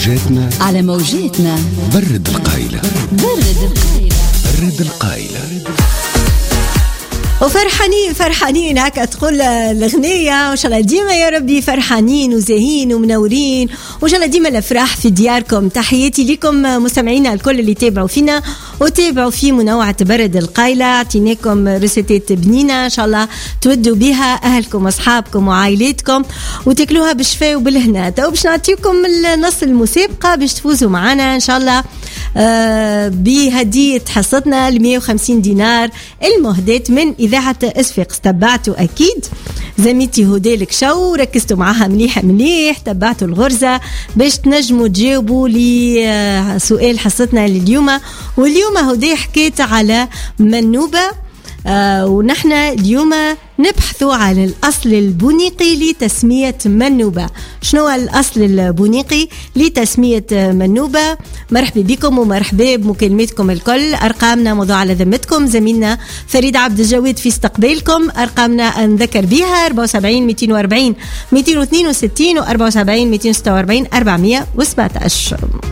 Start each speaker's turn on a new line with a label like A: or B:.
A: جاتنا
B: على موجاتنا.
A: برد القايلة.
C: وفرحانين هكا تقول الأغنية. وإن شاء الله ديما يا ربي فرحانين وزاهين ومنورين، وإن شاء الله ديما الأفراح في دياركم. تحياتي لكم مستمعينا الكل اللي تابعوا فينا وتابعوا في منوعة برد القايلة. اعطيناكم ريسيتات بنينة إن شاء الله تودوا بها أهلكم وأصحابكم وعائلاتكم وتاكلوها بالشفاء وبالهنا. وباش نعطيكم نص المسابقة باش تفوزوا معنا إن شاء الله بهدية حصتنا 150 دينار المهداة من إذاعة إسفاق. تبعتوا أكيد زميتي هدالك شو، ركزتوا معها مليح، تبعتوا الغرزة باش تنجموا تجاوبوا لسؤال حصتنا اليوم. واليوم هدى حكيت على منوبة، ونحن اليوم نبحثوا عن الأصل البونيقي لتسمية منوبة. شنو الأصل البونيقي لتسمية منوبة؟ مرحبا بكم ومرحبا بمكالمتكم الكل. أرقامنا موضوع على ذمتكم، زميلنا فريد عبد الجواد في استقبالكم. أرقامنا نذكر بها 74 240 262 و 74 246 417.